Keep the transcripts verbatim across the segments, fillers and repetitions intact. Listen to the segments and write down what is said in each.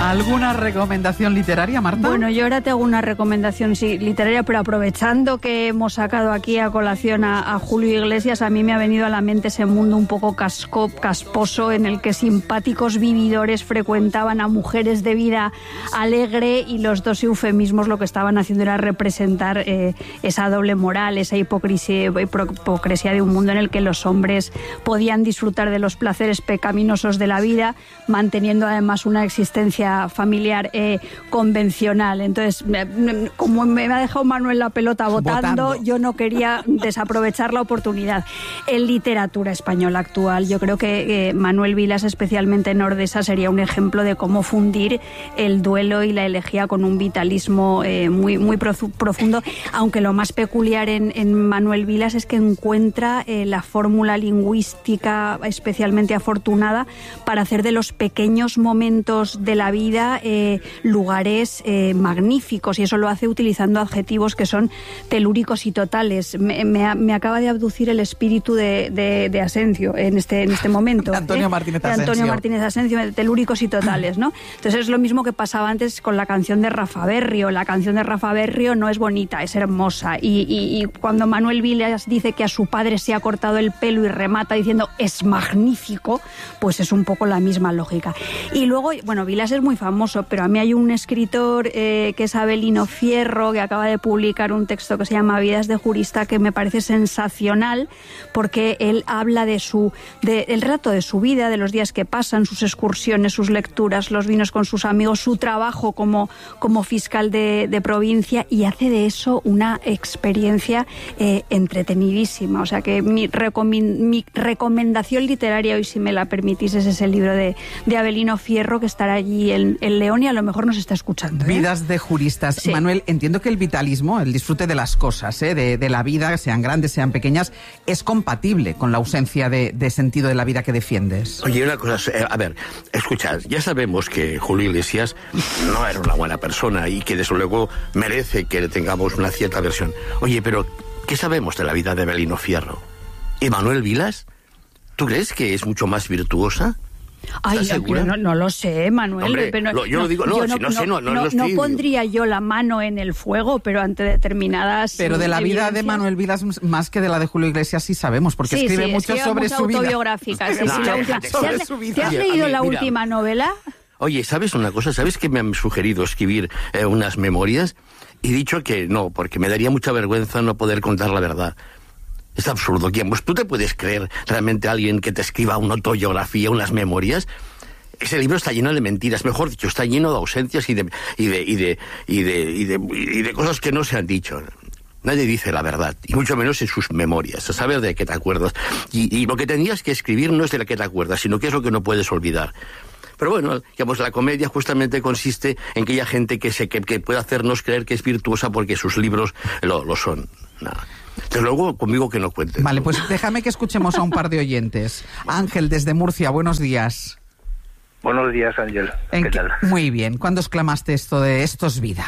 ¿Alguna recomendación literaria, Marta? Bueno, yo ahora te hago una recomendación, sí, literaria, pero aprovechando que hemos sacado aquí a colación a, a Julio Iglesias, a mí me ha venido a la mente ese mundo un poco casco, casposo en el que simpáticos vividores frecuentaban a mujeres de vida alegre y los dos eufemismos lo que estaban haciendo era representar eh, esa doble moral, esa hipocresía, hipocresía de un mundo en el que los hombres podían disfrutar de los placeres pecaminosos de la vida, manteniendo además una existencia familiar eh, convencional. Entonces, como me ha dejado Manuel la pelota votando, votando, yo no quería desaprovechar la oportunidad. En literatura española actual, yo creo que eh, Manuel Vilas, especialmente en Ordesa, sería un ejemplo de cómo fundir el duelo y la elegía con un vitalismo eh, muy, muy profundo, aunque lo más peculiar en, en Manuel Vilas es que encuentra eh, la fórmula lingüística especialmente afortunada para hacer de los pequeños momentos de la vida eh, lugares eh, magníficos, y eso lo hace utilizando adjetivos que son telúricos y totales. Me, me, me acaba de abducir el espíritu de, de, de Asencio en este, en este momento. De Antonio ¿eh? Martínez de Asencio. Antonio Martínez Asencio, telúricos y totales, ¿no? Entonces es lo mismo que pasaba antes con la canción de Rafa Berrio. La canción de Rafa Berrio no es bonita, es hermosa. Y, y, y cuando Manuel Vilas dice que a su padre se ha cortado el pelo y remata diciendo es magnífico, pues es un poco la misma lógica. Y luego, bueno, Vilas es muy famoso, pero a mí hay un escritor eh, que es Avelino Fierro, que acaba de publicar un texto que se llama Vidas de jurista, que me parece sensacional, porque él habla de su, de, el relato de su vida, de los días que pasan, sus excursiones, sus lecturas, los vinos con sus amigos, su trabajo como, como fiscal de, de provincia, y hace de eso una experiencia eh, entretenidísima. O sea que mi, recomi- mi recomendación literaria hoy, si me la permitís, es ese libro de, de Avelino Fierro, que estará allí en, en León y a lo mejor nos está escuchando, ¿eh? Vidas de juristas. Sí. Manuel, entiendo que el vitalismo, el disfrute de las cosas, ¿eh? de, de la vida, sean grandes, sean pequeñas, es compatible con la ausencia de, de sentido de la vida que defiendes. Oye, una cosa, a ver, escuchad, ya sabemos que Julio Iglesias no era una buena persona y que desde luego merece que le tengamos una cierta versión. Oye, pero ¿qué sabemos de la vida de Avelino Fierro? ¿Y Manuel Vilas? ¿Tú crees que es mucho más virtuosa? Ay, yo no, no lo sé, Manuel. Hombre, pero lo, yo no, lo digo, no, yo si no, no sé, no, no, no, no, estoy... no pondría yo la mano en el fuego, pero ante determinadas Pero de la vida evidencias... de Manuel Vilas, más que de la de Julio Iglesias, sí sabemos, porque sí, escribe sí, mucho escribe sobre mucho su vida. autobiográfica. Sí, no, sí, la última. sobre ¿Te has, su vida. ¿te has Oye, leído mí, la mira, última novela? Oye, ¿sabes una cosa? ¿Sabes que me han sugerido escribir eh, unas memorias? Y he dicho que no, porque me daría mucha vergüenza no poder contar la verdad. Es absurdo. Pues, ¿tú te puedes creer realmente a alguien que te escriba una autobiografía, unas memorias? Ese libro está lleno de mentiras, mejor dicho, está lleno de ausencias y de y de y de y de y de, y de cosas que no se han dicho. Nadie dice la verdad, y mucho menos en sus memorias, a saber de qué te acuerdas. Y, y lo que tendrías que escribir no es de la que te acuerdas, sino que es lo que no puedes olvidar. Pero bueno, digamos, la comedia justamente consiste en que haya gente que se que, que pueda hacernos creer que es virtuosa porque sus libros lo, lo son. Nada. Desde luego, conmigo que no cuentes. Vale, pues déjame que escuchemos a un par de oyentes. Ángel, desde Murcia, buenos días. Buenos días, Ángel. ¿Qué tal? Muy bien. ¿Cuándo exclamaste esto de esto es vida?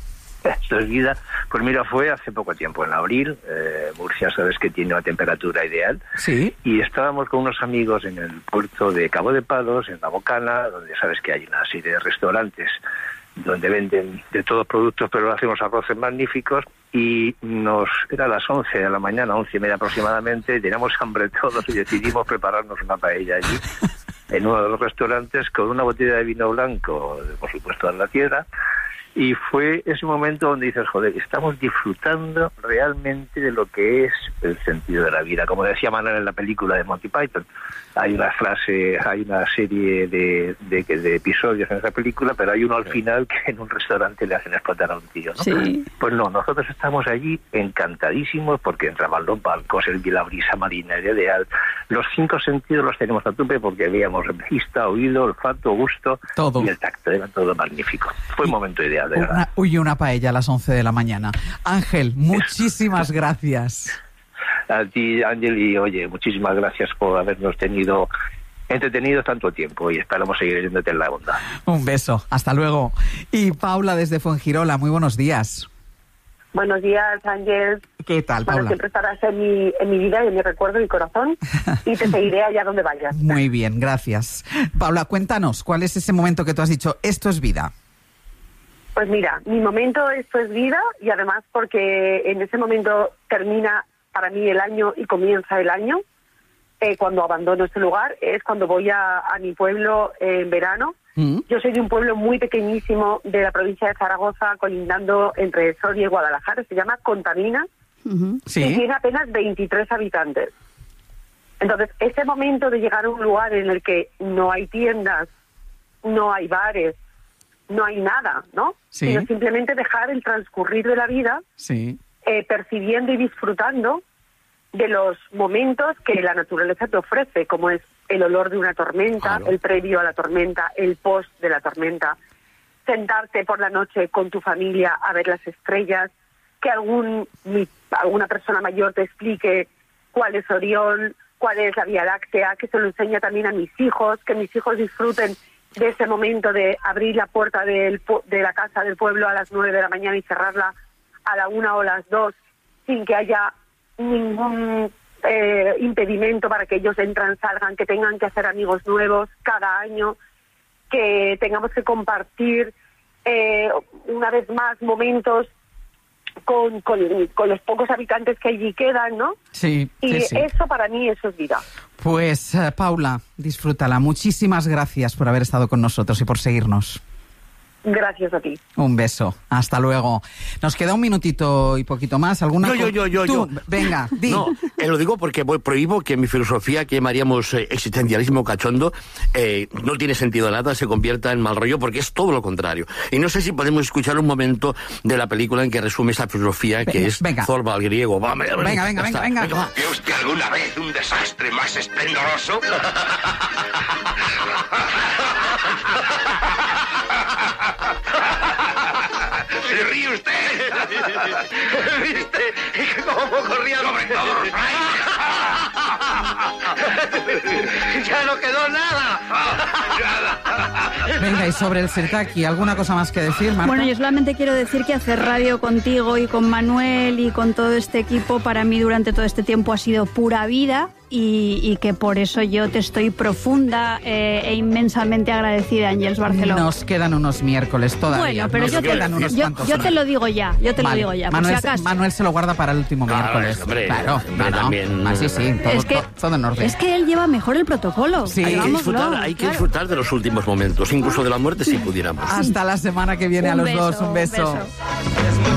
Esto es vida. Pues mira, fue hace poco tiempo, en abril. Eh, Murcia, sabes que tiene una temperatura ideal. Sí. Y estábamos con unos amigos en el puerto de Cabo de Palos, en La Bocana, donde sabes que hay una serie de restaurantes donde venden de todos productos, pero hacemos arroces magníficos. Y nos era las once de la mañana, once y media aproximadamente, teníamos hambre todos y decidimos prepararnos una paella allí, en uno de los restaurantes, con una botella de vino blanco, por supuesto, en la tierra. Y fue ese momento donde dices, joder, estamos disfrutando realmente de lo que es el sentido de la vida. Como decía Manuel en la película de Monty Python, hay una frase, hay una serie de, de, de episodios en esa película, pero hay uno al final que en un restaurante le hacen explotar a un tío, ¿no? Sí. Pues no, nosotros estamos allí encantadísimos porque entraban los barcos, el, la brisa marina, el ideal. Los cinco sentidos los tenemos a tope porque veíamos vista, oído, olfato, gusto, todo. Y el tacto, era todo magnífico. Fue un momento ideal. Una, uy, una paella a las once de la mañana. Ángel, muchísimas gracias. A ti, Ángel, y oye, muchísimas gracias por habernos tenido entretenidos tanto tiempo y esperamos seguir yéndote en la onda. Un beso, hasta luego. Y Paula desde Fuengirola, muy buenos días. Buenos días, Ángel. ¿Qué tal, Bueno, Paula? siempre estarás en mi, en mi vida y en mi recuerdo y mi corazón y te seguiré allá donde vayas. Muy bien, gracias. Paula, cuéntanos, ¿cuál es ese momento que tú has dicho, esto es vida? Pues mira, mi momento, esto es vida, y además porque en ese momento termina para mí el año y comienza el año. Eh, cuando abandono este lugar es cuando voy a, a mi pueblo eh, en verano. Mm. Yo soy de un pueblo muy pequeñísimo de la provincia de Zaragoza, colindando entre Soria y Guadalajara, se llama Contamina, uh-huh. sí. y tiene apenas veintitrés habitantes. Entonces, ese momento de llegar a un lugar en el que no hay tiendas, no hay bares, no hay nada, ¿no? Sí. Sino simplemente dejar el transcurrir de la vida, sí. eh, percibiendo y disfrutando de los momentos que la naturaleza te ofrece, como es el olor de una tormenta, claro. el previo a la tormenta, el post de la tormenta, sentarte por la noche con tu familia a ver las estrellas, que algún mi, alguna persona mayor te explique cuál es Orión, cuál es la Vía Láctea, que se lo enseña también a mis hijos, que mis hijos disfruten de ese momento de abrir la puerta del, de la casa del pueblo a las nueve de la mañana y cerrarla a la una o las dos, sin que haya ningún eh, impedimento para que ellos entran, salgan, que tengan que hacer amigos nuevos cada año, que tengamos que compartir eh, una vez más momentos con, con, con los pocos habitantes que allí quedan, ¿no? Sí. Y sí, sí. eso para mí, eso es vida. Pues uh, Paula, disfrútala. Muchísimas gracias por haber estado con nosotros y por seguirnos. Gracias a ti. Un beso. Hasta luego. Nos queda un minutito y poquito más. ¿Alguna Yo, yo, yo, yo, Tú, yo. Venga, di. No, eh, lo digo porque voy, prohíbo que mi filosofía, que llamaríamos eh, existencialismo cachondo, eh, no tiene sentido nada, se convierta en mal rollo, porque es todo lo contrario. Y no sé si podemos escuchar un momento de la película en que resume esa filosofía, que venga, es venga. Zorba al griego. Va, venga, venga, venga, venga, venga. venga. ¿Vio usted alguna vez un desastre más esplendoroso? ¿Se ríe usted? ¿Viste cómo corría sobre todos los frailes? ¡Ya no quedó nada! Venga, y sobre el Sirtaki, ¿alguna cosa más que decir, Marta? Bueno, yo solamente quiero decir que hacer radio contigo y con Manuel y con todo este equipo, para mí durante todo este tiempo ha sido pura vida. Y, y que por eso yo te estoy profunda eh, e inmensamente agradecida, Ángeles Barceló. Nos quedan unos miércoles todavía. Bueno, pero Nos yo, te, quedan unos yo, cuantos yo te lo digo ya, yo te vale. lo digo ya, Manuel, por si acaso. Manuel se lo guarda para el último Claro, miércoles. hombre, claro, hombre, no, no. también. Ah, sí, sí, todo, es que, todo, todo en orden. Es que él lleva mejor el protocolo. Sí. Hay que disfrutar, hay que claro. disfrutar de los últimos momentos, incluso de la muerte si pudiéramos. Hasta la semana que viene Un a los beso, dos. Un beso. Un beso.